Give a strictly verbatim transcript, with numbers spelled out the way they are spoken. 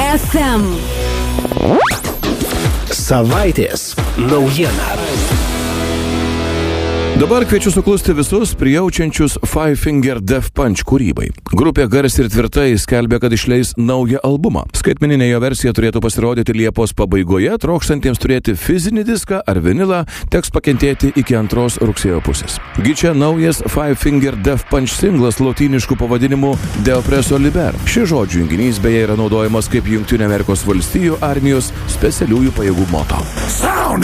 F M. Savaitės naujiena. Dabar kviečiu suklusti visus prijaučiančius Five Finger Death Punch kūrybai. Grupė garsiai ir tvirtai skelbia, kad išleis naują albumą. Skaitmeninė jo versija turėtų pasirodyti Liepos pabaigoje, trokštantiems turėti fizinį diską ar vinilą teks pakentėti iki antros rugsėjo pusės. Gi čia naujas Five Finger Death Punch singlas lotynišku pavadinimu De Oppresso Liber. Šis žodžių junginys beje yra naudojamas kaip Jungtinių Amerikos valstijų armijos specialiųjų pajėgų moto.